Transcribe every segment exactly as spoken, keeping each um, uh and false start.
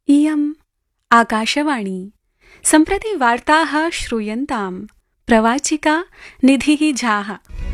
इयम् आकाशवाणी सम्प्रति वार्ताः श्रूयन्ताम् प्रवाचिका निधिः झाः।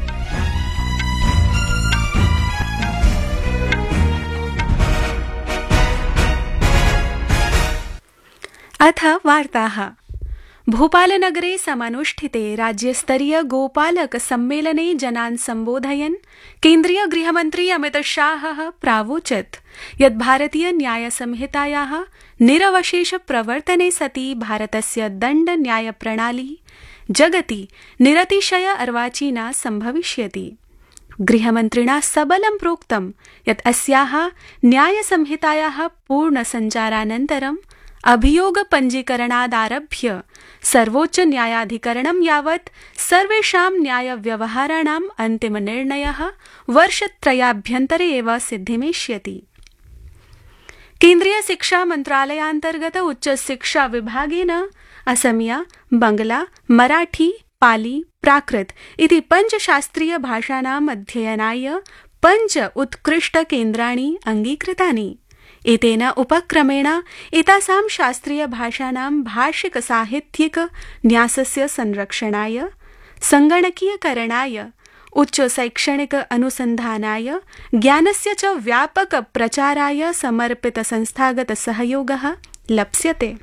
अथ वार्ताः। भोपालनगरे समानुष्ठिते राज्यस्तरीय गोपालक सम्मेलने जनान् सम्बोधयन् केन्द्रीय गृहमन्त्री अमितशाहः प्रावोचत् यत् भारतीय न्यायसंहितायाः निरवशेष प्रवर्तने सति भारतस्य दण्ड न्यायप्रणाली जगति निरतिशय अर्वाचीना सम्भविष्यति। गृहमन्त्रिणा सबलं प्रोक्तं यत् अस्याः न्यायसंहितायाः पूर्णसञ्चारानन्तरं अभियोग पञ्जीकरणादारभ्य सर्वोच्च न्यायाधिकरणं यावत् सर्वेषां न्यायव्यवहाराणाम् अन्तिमनिर्णयः वर्षत्रयाभ्यन्तरे एव सिद्धिमेष्यति। केन्द्रीय शिक्षा मन्त्रालयान्तर्गत उच्चशिक्षा विभागेन असमिया, बंगला, मराठी, पाली, प्राकृत इति पञ्च शास्त्रीय भाषाणाम् अध्ययनाय पञ्च उत्कृष्ट केन्द्राणि अङ्गीकृतानि। एतेन उपक्रमेण एतासां शास्त्रीय भाषाणां भाषिक साहित्यिक न्यासस्य संरक्षणाय, संगणकीयकरणाय, उच्च शैक्षणिक अनुसन्धानाय, ज्ञानस्य च व्यापक प्रचाराय समर्पित संस्थागत सहयोगः लप्स्यते।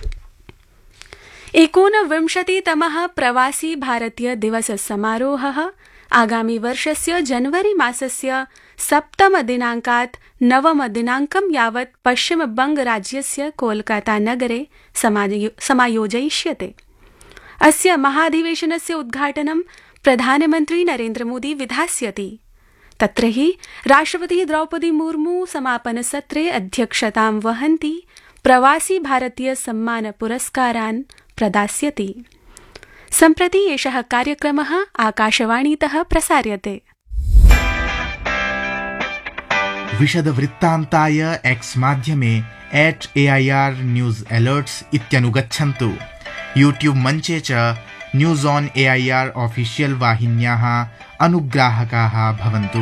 एकोनविंशतितमः प्रवासी भारतीय दिवस समारोहः आगामि वर्षस्य जनवरी मासस्य सप्तम दिनाङ्कात् नवम दिनाङ्कं यावत् पश्चिमबंग राज्यस्य कोलकाता नगरे समायोजयिष्यते। अस्य महाधिवेशनस्य उद्घाटनं प्रधानमन्त्री नरेन्द्रमोदी विधास्यति। तत्र हि राष्ट्रपतिः द्रौपदी मुर्मू समापनसत्रे अध्यक्षतां वहन्ति प्रवासी भारतीय सम्मान पुरस्कारान् प्रदास्यति। सम्प्रति एषः कार्यक्रमः आकाशवाणीतः प्रसार्यते। विशदवृत्तान्ताय एक्स माध्यमे eight AIR news alerts इत्यनुगच्छन्तु। YouTube मञ्चे च न्यूज ऑन एआईआर ऑफिशियल वाहिन्याः अनुग्राहकाः भवन्तु।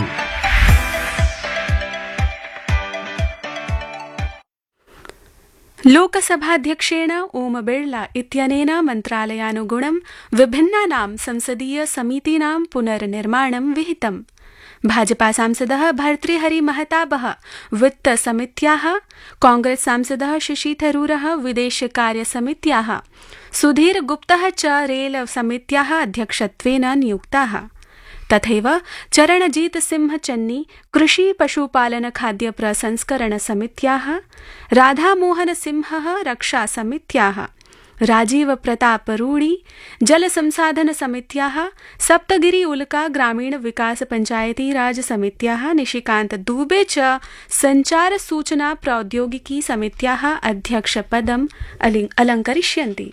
लोकसभाध्यक्षेण ओम बिड़ला इत्यनेन मन्त्रालयानुगुणं विभिन्नानां संसदीय समितीनां पुनर्निर्माणं विहितम्। भाजपा सांसदः भर्तृहरि महताबः वित्त समित्याः, कांग्रेस सांसदः शशि थरूरः विदेश कार्य समित्याः, सुधीर गुप्तः च रेल समित्याः अध्यक्षत्वेन नियुक्ताः। तथैव चरणजीत सिंह चन्नी कृषि पशुपालन खाद्य प्रसंस्करण समित्याः, राधामोहन सिंहः रक्षा समित्याः, राजीव प्रताप रूडी जल संसाधन समित्याः, सप्तगिरि उल्का ग्रामीण विकास पंचायती राज समित्याः, निशिकान्त दुबे च संचार सूचना प्रौद्योगिकी समित्याः अध्यक्षपदम् अलङ्करिष्यन्ति।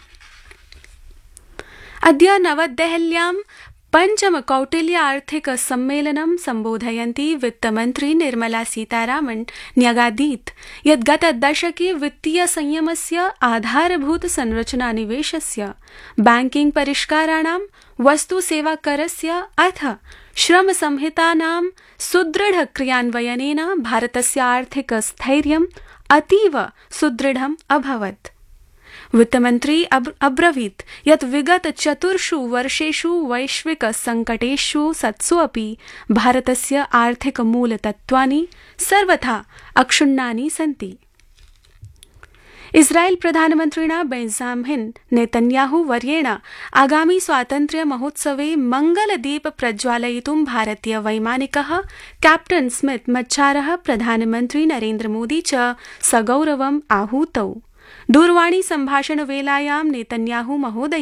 अद्य नवदेहल्यां पंचम कौटिल्य आर्थिक सम्मेलनं सम्बोधयन्ती वित्तमन्त्री निर्मला सीतारामन् न्यगादीत् यत् गतदशके वित्तीय संयमस्य आधारभूत संरचना निवेशस्य, बैंकिंग परिष्काराणां, वस्तु सेवा करस्य अथ श्रम संहितानां सुदृढ क्रियान्वयनेन भारतस्य आर्थिक स्थैर्यम् अतीव सुदृढम् अभवत्। वित्तमन्त्री अब्रवीत् यत् विगत चतुर्षु वर्षेषु वैश्विक संकटेषु सत्सु अपि भारतस्य आर्थिक मूलतत्त्वानि सर्वथा अक्षुण्णानि सन्ति। इस्राएल प्रधानमन्त्रिणा बेंजामिन नेतन्याहू वर्येण आगामी स्वातन्त्र्य महोत्सवे मंगलदीप प्रज्वालयितुं भारतीय वैमानिकः कैप्टन स्मिथ मच्छारः प्रधानमन्त्री नरेन्द्रमोदी च सगौरवम् आहूतौ। दूरवाणी सम्भाषणवेलायां नेतन्याहू महोदय